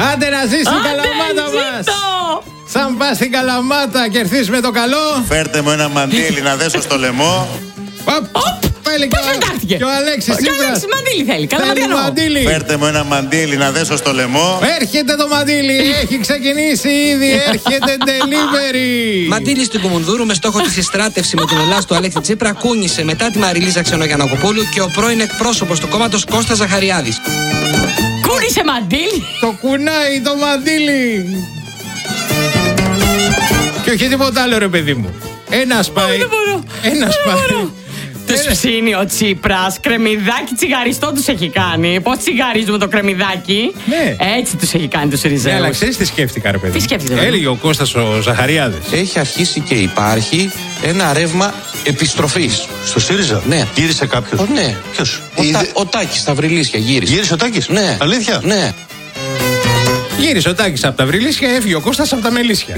Άντε να ζήσει η Καλαμάτα μας. Σαν πας στην Καλαμάτα και έρθεις με το καλό. Φέρτε μου ένα μαντίλι να δέσω στο λαιμό. Και ο Αλέξης Τσίπρας μαντίλι θέλει. μαντίλι. Φέρτε μου ένα μαντίλι να δέσω στο λαιμό. Έρχεται το μαντίλι, έχει ξεκινήσει ήδη. Έρχεται delivery. Μαντίλι στην Κουμουνδούρου με στόχο τη συστράτευση με την Ελλάδα του Αλέξη Τσίπρα κούνησε μετά τη Μαριλίζα Ξενογιαννακοπούλου και ο πρώην εκπρόσωπος του κόμματος Κώστας Ζαχαριάδης. Κούνησε μαντίλι. Το κουνάει το μαντίλι. Και όχι τίποτα άλλο, ρε παιδί μου. Ένας πάει. Ένας πάει. Τους ψήνει ο Τσίπρας, κρεμμυδάκι τσιγαριστό τους έχει κάνει. Πώς τσιγαρίζουμε το κρεμμυδάκι? Ναι. Έτσι τους έχει κάνει τους Συριζέους. Ναι, αλλά ξέρεις τι σκέφτηκα, ρε παιδί. Τι σκέφτηκε? Έλεγε ο Κώστας ο Ζαχαριάδης. Έχει αρχίσει και υπάρχει ένα ρεύμα επιστροφής. Στο ΣΥΡΙΖΑ? Ναι. Γύρισε κάποιος? Ναι. Ποιος? Ο Τάκης στα Βρυλίσια γύρισε. Γύρισε ο Τάκης? Ναι. Αλήθεια? Ναι. Γύρισε ο Τάκης από τα Βρυλίσια, έφυγε ο Κώστας από τα Μελίσια.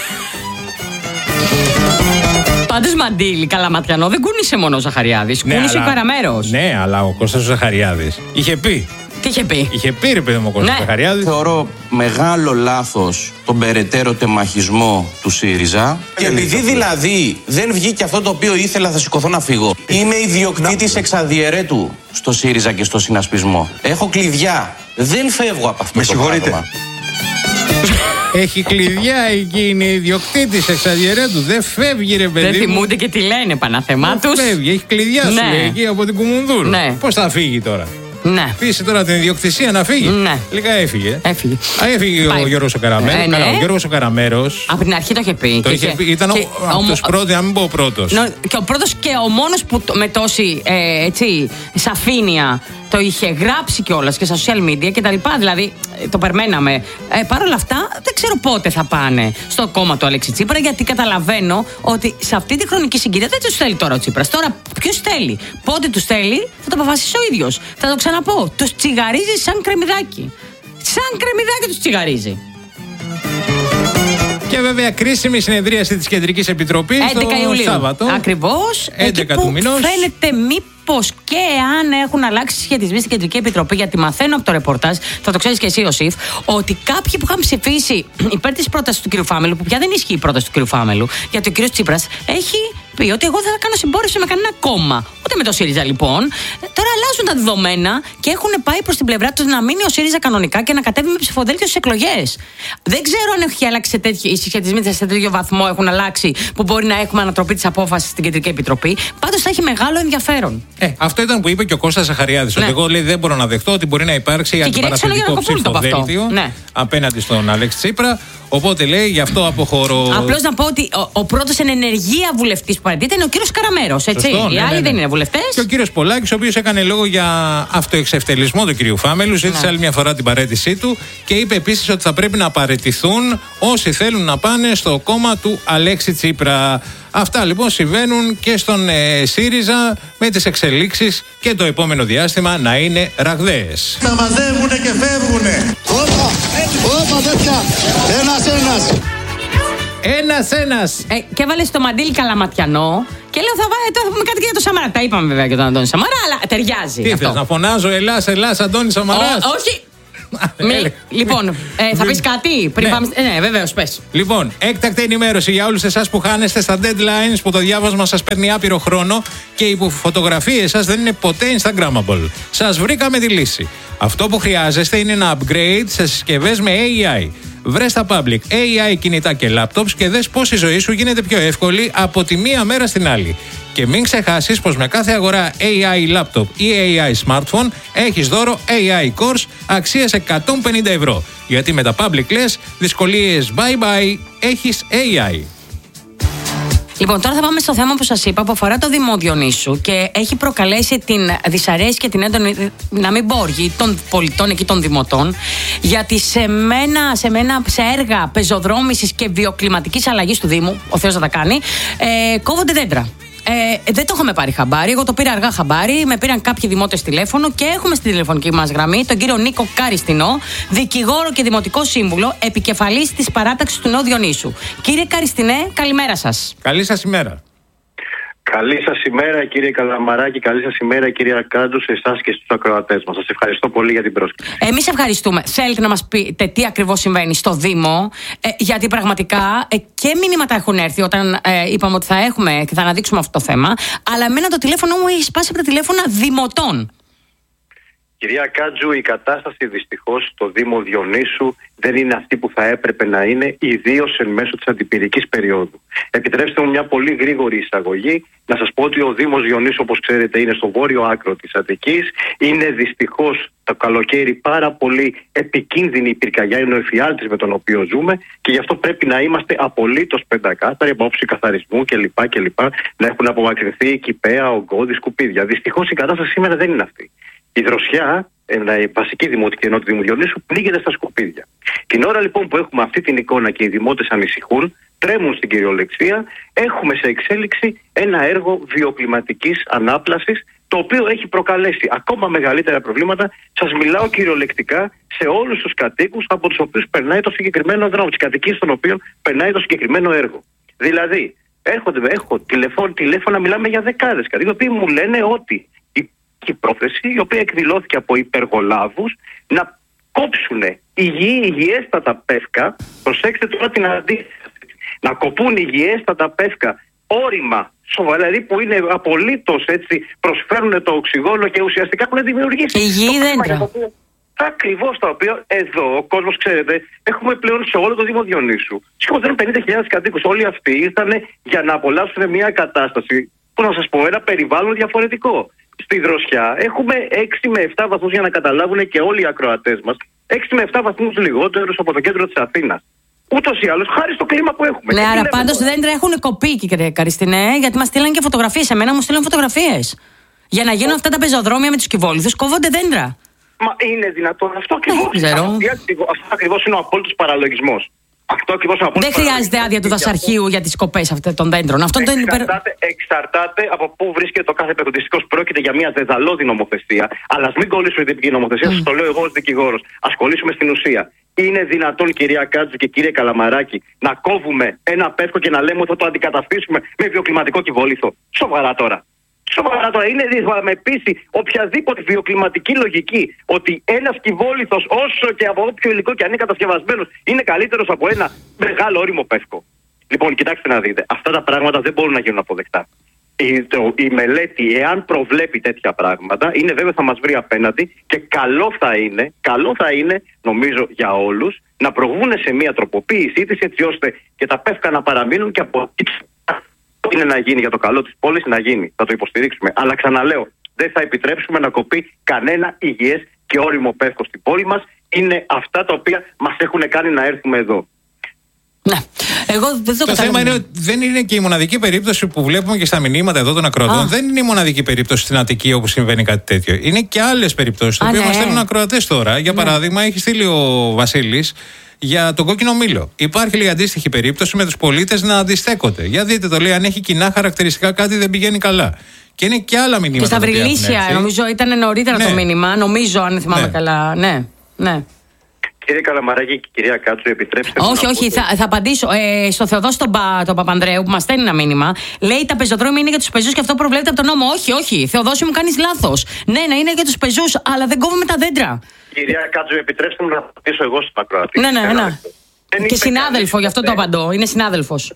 Πάντως μαντίλι, καλαματιανό, δεν κούνησε μόνο ο Ζαχαριάδης. Κούνησε ο Καραμέρος. Ναι, αλλά ο Κώστας ο Ζαχαριάδης είχε πει. Τι είχε πει? Είχε πει, ρε παιδί μου, ο Κώστας ο Ζαχαριάδης. Θεωρώ μεγάλο λάθος τον περαιτέρω τεμαχισμό του ΣΥΡΙΖΑ. Και επειδή δηλαδή δεν βγήκε αυτό το οποίο ήθελα, θα σηκωθώ να φύγω. Είμαι ιδιοκτήτης εξαδιαιρέτου στο ΣΥΡΙΖΑ και στο συνασπισμό. Έχω κλειδιά. Δεν φεύγω από αυτό το πράγμα. Έχει κλειδιά εκεί, είναι ιδιοκτήτης εξαδιαιρέτου. Δεν φεύγει, ρε παιδί. Δεν θυμούνται και τι λένε, Παναθεμά τους. Δεν φεύγει, έχει κλειδιά σου, λέει, εκεί από την Κουμουνδούρου. Ναι. Πώς θα φύγει τώρα? Ναι. Πείσει τώρα την ιδιοκτησία να φύγει. Ναι. Λίγα έφυγε. Έφυγε. Έφυγε ο Γιώργος ο Καραμέρος. Ναι. Ο Γιώργος ο Καραμέρος. Από την αρχή το είχε πει. Ήταν από τους πρώτους, να μην πω ο πρώτος. Και ο πρώτος και ο μόνος που με τόση σαφήνεια το είχε γράψει κιόλας και στα social media και τα λοιπά. Δηλαδή το περιμέναμε. Παρ' όλα αυτά δεν ξέρω πότε θα πάνε στο κόμμα του Αλέξη Τσίπρα, γιατί καταλαβαίνω ότι σε αυτή τη χρονική συγκυρία δεν τους θέλει τώρα ο Τσίπρας. Τώρα ποιος θέλει? Πότε τους θέλει θα το αποφασίσει ο ίδιος. Θα το ξαναπώ. Τους τσιγαρίζει σαν κρεμμυδάκι. Σαν κρεμμυδάκι τους τσιγαρίζει. Και βέβαια κρίσιμη συνεδρίαση της Κεντρικής Επιτροπής 11 Ιουλίου. Σάββατο. Ακριβώς. 11 του μηνός. Φαίνεται μήπως και αν έχουν αλλάξει σχετισμοί στην Κεντρική Επιτροπή, γιατί μαθαίνω από το ρεπορτάζ, θα το ξέρεις και εσύ, Ιωσήφ, ότι κάποιοι που είχαν ψηφίσει υπέρ της πρότασης του κ. Φάμελου, που πια δεν ισχύει η πρόταση του κ. Φάμελου, γιατί ο κ. Τσίπρας έχει πει ότι εγώ δεν θα κάνω συμπόρευση με κανένα κόμμα. Ούτε με το ΣΥΡΙΖΑ λοιπόν. Τώρα αλλάζουν τα δεδομένα και έχουν πάει προς την πλευρά τους να μείνει ο ΣΥΡΙΖΑ κανονικά και να κατέβει με ψηφοδέλτιο στις εκλογές. Δεν ξέρω αν έχει αλλάξει οι συσχετισμοί σε τέτοιο βαθμό έχουν αλλάξει που μπορεί να έχουμε ανατροπή της απόφασης στην Κεντρική Επιτροπή. Πάντως θα έχει μεγάλο ενδιαφέρον. Αυτό ήταν που είπε και ο Κώστας Ζαχαριάδης. Ναι. Ότι εγώ λέει, δεν μπορώ να δεχτώ ότι μπορεί να υπάρξει αντιπαραθετικό ψηφοδέλτιο απέναντι στον Αλέξη Τσίπρα. Οπότε λέει, γι' αυτό αποχωρώ. Απλώς να πω ότι ο πρώτος εν ενεργεία βουλευτής που παραιτείται είναι ο κύριος Καραμέρος. Έτσι. Σωστό, οι άλλοι δεν είναι βουλευτές. Και ο κύριος Πολάκης, ο οποίος έκανε λόγο για αυτοεξευτελισμό του κυρίου Φάμελου, ζήτησε άλλη μια φορά την παραίτησή του και είπε επίσης ότι θα πρέπει να παραιτηθούν όσοι θέλουν να πάνε στο κόμμα του Αλέξη Τσίπρα. Αυτά λοιπόν συμβαίνουν και στον ΣΥΡΙΖΑ, με τις εξελίξεις και το επόμενο διάστημα να είναι ραγδαίες. Τα μαζεύουνε και φεύγουνε. Όπα τέτοια. Ένας. Και έβαλε στο μαντίλι καλαματιανό και λέω θα πούμε κάτι και για το Σαμαρά. Τα είπαμε βέβαια για τον Αντώνη Σαμαρά, αλλά ταιριάζει. Τι θες, να φωνάζω Ελλάς, Αντώνη Σαμαράς? Όχι. Λοιπόν, θα πεις κάτι πριν πάμε? Ναι, βεβαίως, πες. Λοιπόν, έκτακτη ενημέρωση για όλους εσάς που χάνεστε στα deadlines, που το διάβασμα σας παίρνει άπειρο χρόνο και οι φωτογραφίες σας δεν είναι ποτέ Instagrammable. Σας βρήκαμε τη λύση. Αυτό που χρειάζεστε είναι ένα upgrade σε συσκευές με AI. Βρες στα public AI κινητά και laptops και δες πώς η ζωή σου γίνεται πιο εύκολη από τη μία μέρα στην άλλη. Και μην ξεχάσεις πως με κάθε αγορά AI laptop ή AI smartphone έχεις δώρο AI course αξίας 150 ευρώ. Γιατί με τα public λες δυσκολίες bye bye, έχεις AI. Λοιπόν, τώρα θα πάμε στο θέμα που σας είπα που αφορά το Δημό Διονύσου και έχει προκαλέσει την δυσαρέσκεια και την έντονη, να μην πω οργή, των πολιτών εκεί των δημοτών, γιατί σε έργα πεζοδρόμησης και βιοκλιματικής αλλαγής του Δήμου, ο Θεός θα τα κάνει, κόβονται δέντρα. Δεν το είχαμε πάρει χαμπάρι, εγώ το πήρα αργά χαμπάρι, με πήραν κάποιοι δημότες τηλέφωνο και έχουμε στην τηλεφωνική μας γραμμή τον κύριο Νίκο Καριστινό, δικηγόρο και δημοτικό σύμβουλο, επικεφαλής της παράταξης του Νέου Διονύσου. Κύριε Καριστινέ, καλημέρα σας. Καλή σας ημέρα. Καλή σας ημέρα, κύριε Καλαμαράκη. Καλή σας ημέρα, κυρία Κάντζου, σε εσάς και στους ακροατές μας. Σας ευχαριστώ πολύ για την πρόσκληση. Εμείς ευχαριστούμε. Θέλετε να μας πείτε τι ακριβώς συμβαίνει στο Δήμο, γιατί πραγματικά και μηνύματα έχουν έρθει όταν είπαμε ότι θα έχουμε και θα αναδείξουμε αυτό το θέμα. Αλλά εμένα το τηλέφωνο μου έχει σπάσει από τα τηλέφωνα δημοτών. Κυρία Κάντζου, η κατάσταση δυστυχώς στο Δήμο Διονύσου δεν είναι αυτή που θα έπρεπε να είναι, ιδίως εν μέσω της αντιπυρικής περίοδου. Επιτρέψτε μου μια πολύ γρήγορη εισαγωγή. Να σας πω ότι ο Δήμος Διονύσου, όπως ξέρετε, είναι στο βόρειο άκρο της Αττικής. Είναι δυστυχώς το καλοκαίρι πάρα πολύ επικίνδυνη η πυρκαγιά, είναι ο εφιάλτης με τον οποίο ζούμε και γι' αυτό πρέπει να είμαστε απολύτως πεντακάθαροι από άποψη καθαρισμού κλπ. Να έχουν απομακρυνθεί κηπαία, ογκώδη, σκουπίδια. Δυστυχώς η κατάσταση σήμερα δεν είναι αυτή. Η δροσιά, η βασική δημοτική ενότητα του Δήμου Διονύσου, πνίγεται στα σκουπίδια. Την ώρα λοιπόν που έχουμε αυτή την εικόνα και οι δημότες ανησυχούν, τρέμουν στην κυριολεξία, έχουμε σε εξέλιξη ένα έργο βιοκλιματικής ανάπλασης, το οποίο έχει προκαλέσει ακόμα μεγαλύτερα προβλήματα. Σας μιλάω κυριολεκτικά σε όλους τους κατοίκους από τους οποίους περνάει το συγκεκριμένο δρόμο, τις κατοικίες των οποίων περνάει το συγκεκριμένο έργο. Δηλαδή, έχω τηλέφωνα, μιλάμε για δεκάδες κατοίκους, οι οποίοι μου λένε ότι η πρόθεση, η οποία εκδηλώθηκε από υπεργολάβους, να κόψουν υγιέστατα πεύκα, προσέξτε τώρα την αντίθεση, να κοπούν υγιέστατα πεύκα όρημα, δηλαδή που είναι απολύτως έτσι, προσφέρουν το οξυγόνο και ουσιαστικά έχουν δημιουργήσει υγιή δέντρα. Ακριβώς τα οποία εδώ ο κόσμος, ξέρετε, έχουμε πλέον σε όλο το Δήμο Διονύσου σχεδόν 50.000 κατοίκους. Όλοι αυτοί ήρθαν για να απολαύσουν μια κατάσταση που, να σας πω, ένα περιβάλλον διαφορετικό. Στη δροσιά έχουμε 6 με 7 βαθμούς, για να καταλάβουν και όλοι οι ακροατές μας, 6 με 7 βαθμούς λιγότερους από το κέντρο της Αθήνας. Ούτως ή άλλως, χάρη στο κλίμα που έχουμε. Ναι, άρα πάντως δέντρα έχουν κοπεί, κύριε Καριστινέ, γιατί μας στείλαν και φωτογραφίες. Εμένα μου στείλαν φωτογραφίες. Για να γίνουν αυτά τα πεζοδρόμια με τους κυβόληθους, κόβονται δέντρα. Μα είναι δυνατόν αυτό ακριβώς είναι ο απόλυτος παραλογισμός. Δεν χρειάζεται άδεια του δασαρχείου για τις κοπές αυτών των δέντρων. Εξαρτάται από πού βρίσκεται το κάθε περιοδιστικό. Πρόκειται για μια δεδαλώδη νομοθεσία. Αλλά ας μην κολλήσουμε την τυπική νομοθεσία. Σας το λέω εγώ ως δικηγόρος. Ας κολλήσουμε στην ουσία. Είναι δυνατόν, κυρία Κάτζου και κύριε Καλαμαράκη, να κόβουμε ένα πεύκο και να λέμε ότι θα το αντικαταστήσουμε με βιοκλιματικό κυβόληθο? Σοβαρά τώρα. Είναι δύσκολο με πείσει οποιαδήποτε βιοκλιματική λογική ότι ένας κυβόληθος, όσο και από όποιο υλικό και αν είναι κατασκευασμένος, είναι καλύτερος από ένα μεγάλο όριμο πεύκο. Λοιπόν, κοιτάξτε να δείτε, αυτά τα πράγματα δεν μπορούν να γίνουν αποδεκτά. Η μελέτη, εάν προβλέπει τέτοια πράγματα, είναι βέβαια θα μας βρει απέναντι και καλό θα είναι, νομίζω για όλους, να προβούν σε μια τροποποίησή της, έτσι ώστε και τα πεύκα να παραμείνουν και από είναι να γίνει για το καλό της πόλης, να γίνει. Θα το υποστηρίξουμε. Αλλά ξαναλέω, δεν θα επιτρέψουμε να κοπεί κανένα υγιές και όριμο πεύκο στην πόλη μας. Είναι αυτά τα οποία μας έχουν κάνει να έρθουμε εδώ. Ναι. Εγώ δεν το θέμα είναι ότι δεν είναι και η μοναδική περίπτωση που βλέπουμε και στα μηνύματα εδώ των ακροατών. Δεν είναι η μοναδική περίπτωση στην Αττική όπου συμβαίνει κάτι τέτοιο. Είναι και άλλες περιπτώσεις, τις οποίες μας στέλνουν ακροατές τώρα. Για παράδειγμα, έχει στείλει ο Βασίλης για τον κόκκινο μήλο. Υπάρχει λέει αντίστοιχη περίπτωση με τους πολίτες να αντιστέκονται. Για δείτε το, λέει, αν έχει κοινά χαρακτηριστικά κάτι δεν πηγαίνει καλά. Και είναι και άλλα μηνύματα. Και στα Βρυλίσια, νομίζω ήταν νωρίτερα το μήνυμα. Νομίζω, αν θυμάμαι καλά. Ναι. Κύριε Καλαμαράκη και κυρία Κάτσου, επιτρέψτε μου. Όχι, θα απαντήσω. Στο Θεοδόση τον Παπανδρέου που μας στέλνει ένα μήνυμα, λέει τα πεζοδρόμια είναι για τους πεζούς και αυτό προβλέπεται από τον νόμο. Όχι. Θεοδόση, μου κάνεις λάθος. Ναι, είναι για τους πεζούς, αλλά δεν κόβουμε τα δέντρα. Κυρία Κάτσου, επιτρέψτε μου να απαντήσω εγώ στην ακροατή. Ναι. Και συνάδελφο, γι' αυτό το απαντώ. Είναι συνάδελφος.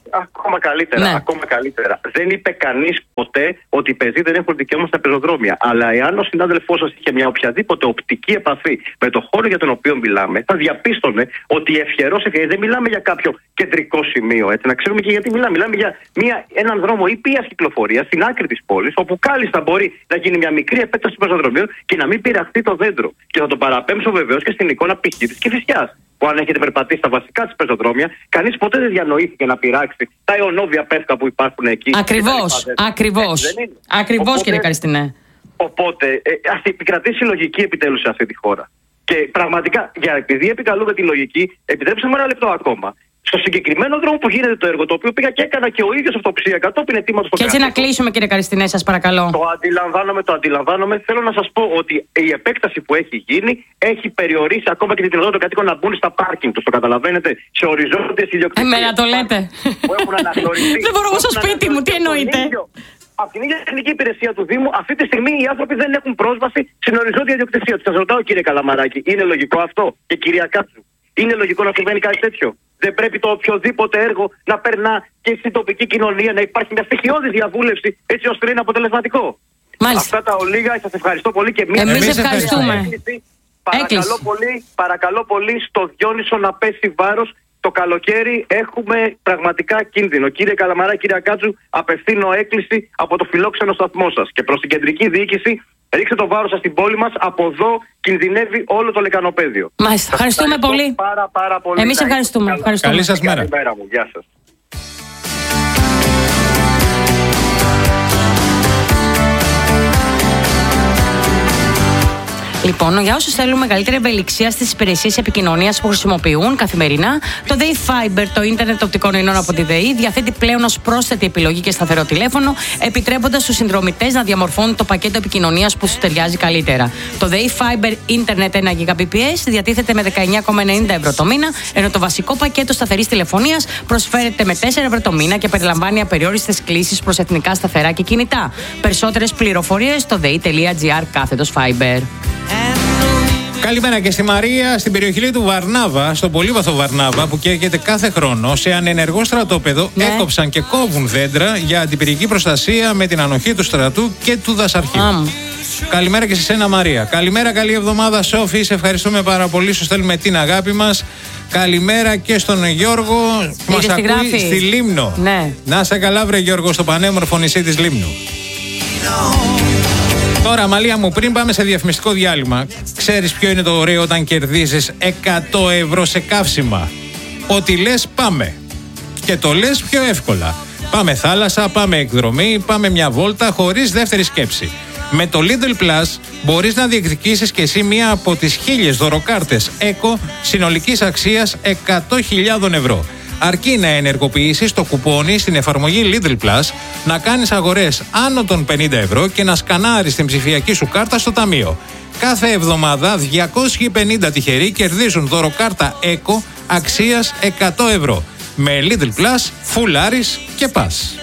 Ακόμα καλύτερα. Δεν είπε κανείς ποτέ ότι οι πεζοί δεν έχουν δικαίωμα στα πεζοδρόμια. Αλλά εάν ο συνάδελφός σας είχε μια οποιαδήποτε οπτική επαφή με το χώρο για τον οποίο μιλάμε, θα διαπίστωνε ότι ευχερός δεν μιλάμε για κάποιο κεντρικό σημείο. Έτσι, να ξέρουμε και γιατί μιλάμε. Μιλάμε για έναν δρόμο ήπιας κυκλοφορίας στην άκρη της πόλης, όπου κάλλιστα μπορεί να γίνει μια μικρή επέκταση πεζοδρομίων και να μην πειραχτεί το δέντρο. Και θα το παραπέμψω βεβαίως και στην εικόνα π.χ. της Κηφισιάς, που αν έχετε περπατήσει στα βασικά της πεζοδρόμια, κανείς ποτέ δεν διανοήθηκε να πειράξει τα αιωνόβια πεύκα που υπάρχουν εκεί. Ακριβώς, κύριε Καριστινέ. Οπότε, ας επικρατήσει η λογική επιτέλους σε αυτή τη χώρα. Και πραγματικά, επειδή επικαλούμε τη λογική, επιτρέψτε μου ένα λεπτό ακόμα. Στο συγκεκριμένο δρόμο που γίνεται το έργο, το οποίο πήγα και έκανα και ο ίδιος αυτοψία κατόπιν αιτήματος. Και έτσι να κλείσουμε, κύριε Καριστινέ, σας παρακαλώ. Το αντιλαμβάνομαι. Θέλω να σας πω ότι η επέκταση που έχει γίνει έχει περιορίσει ακόμα και την δυνατότητα των κατοίκων να μπουν στα πάρκινγκ τους. Το καταλαβαίνετε, σε οριζόντιες ιδιοκτησίες. Εμένα το λέτε. Που έχουν αναγνωριστεί. Δεν μπορώ εγώ στο σπίτι μου, τι εννοείτε. Από την ίδια τεχνική υπηρεσία του Δήμου, αυτή τη στιγμή οι άνθρωποι δεν έχουν πρόσβαση στην οριζόντια ιδιοκτησία του. Σας ρωτάω, κύριε Καλαμαράκη, είναι λογικό αυτό? Και κυρία Κάτσου, είναι λογικό να συμβαίνει κάτι τέτοιο? Δεν πρέπει το οποιοδήποτε έργο να περνά και στην τοπική κοινωνία, να υπάρχει μια στοιχειώδη διαβούλευση, έτσι ώστε να είναι αποτελεσματικό? Μάλιστα. Αυτά τα ολίγα, σας ευχαριστώ πολύ και εμείς ευχαριστούμε. Παρακαλώ πολύ στο Διόνυσο να πέσει βάρος. Το καλοκαίρι έχουμε πραγματικά κίνδυνο. Κύριε Καλαμαρά, κύριε Κάτσου, απευθύνω έκκληση από το φιλόξενο σταθμό σας και προς την κεντρική διοίκηση. Ρίξτε το βάρος σας στην πόλη μας. Από εδώ κινδυνεύει όλο το λεκανοπέδιο. Μάλιστα. Ευχαριστούμε πολύ. Πάρα πολύ. Εμείς ευχαριστούμε. Καλή σας μέρα. Καλημέρα μου. Γεια σας. Λοιπόν, για όσους θέλουν μεγαλύτερη ευελιξία στις υπηρεσίες επικοινωνίας που χρησιμοποιούν καθημερινά, το ΔΕΗ Fiber, το ίντερνετ οπτικών ινών από τη ΔΕΗ, διαθέτει πλέον ως πρόσθετη επιλογή και σταθερό τηλέφωνο, επιτρέποντας στους συνδρομητές να διαμορφώνουν το πακέτο επικοινωνίας που τους ταιριάζει καλύτερα. Το ΔΕΗ Fiber ίντερνετ 1 Gbps διατίθεται με 19,90 ευρώ το μήνα, ενώ το βασικό πακέτο σταθερής τηλεφωνίας προσφέρεται με 4 ευρώ το μήνα και περιλαμβάνει απεριόριστες κλήσεις προς εθνικά σταθερά και κινητά. Περισσότερες πληροφορίες στο dei.gr/Fiber. Καλημέρα και στη Μαρία, στην περιοχή του Βαρνάβα, στο πολύβαθο Βαρνάβα, που καίγεται κάθε χρόνο σε ανενεργό στρατόπεδο. Ναι. Έκοψαν και κόβουν δέντρα για αντιπυρική προστασία με την ανοχή του στρατού και του δασαρχείου. Καλημέρα και σε σένα, Μαρία. Καλημέρα, καλή εβδομάδα, Σόφη. Σε ευχαριστούμε πάρα πολύ. Σου στέλνουμε την αγάπη μας. Καλημέρα και στον Γιώργο που μας ακούει στη Λίμνο. Ναι. Να σε καλά, βρε Γιώργο, στο πανέμορφο νησί της Λίμνου. Τώρα, Αμαλία μου, πριν πάμε σε διαφημιστικό διάλειμμα, ξέρεις ποιο είναι το ωραίο όταν κερδίζεις 100 ευρώ σε καύσιμα? Ότι λες πάμε. Και το λες πιο εύκολα. Πάμε θάλασσα, πάμε εκδρομή, πάμε μια βόλτα χωρίς δεύτερη σκέψη. Με το Lidl Plus μπορείς να διεκδικήσεις και εσύ μία από τις 1000 δωροκάρτες ΕΚΟ συνολικής αξίας 100.000 ευρώ. Αρκεί να ενεργοποιήσεις το κουπόνι στην εφαρμογή Lidl Plus, να κάνεις αγορές άνω των 50 ευρώ και να σκανάρεις την ψηφιακή σου κάρτα στο ταμείο. Κάθε εβδομάδα 250 τυχεροί κερδίζουν δωροκάρτα ΕΚΟ αξίας 100 ευρώ. Με Lidl Plus, φουλάρεις και πας.